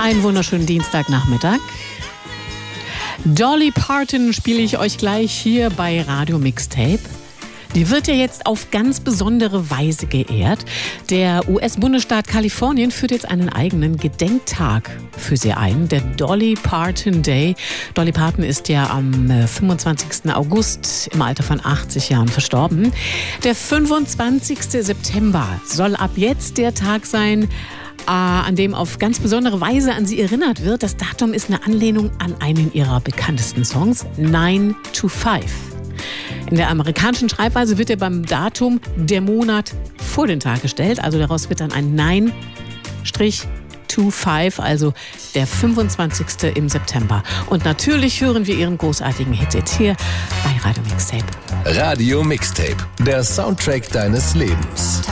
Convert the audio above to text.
Einen wunderschönen Dienstagnachmittag. Dolly Parton spiele ich euch gleich hier bei Radio Mixtape. Die wird ja jetzt auf ganz besondere Weise geehrt. Der US-Bundesstaat Kalifornien führt jetzt einen eigenen Gedenktag für sie ein, der Dolly Parton Day. Dolly Parton ist ja am 25. August im Alter von 80 Jahren verstorben. Der 25. September soll ab jetzt der Tag sein, an dem auf ganz besondere Weise an sie erinnert wird. Das Datum ist eine Anlehnung an einen ihrer bekanntesten Songs, 9 to 5. In der amerikanischen Schreibweise wird ja beim Datum der Monat vor den Tag gestellt. Also daraus wird dann ein 9-to-5, also der 25. im September. Und natürlich hören wir ihren großartigen Hit jetzt hier bei Radio Mixtape. Radio Mixtape, der Soundtrack deines Lebens.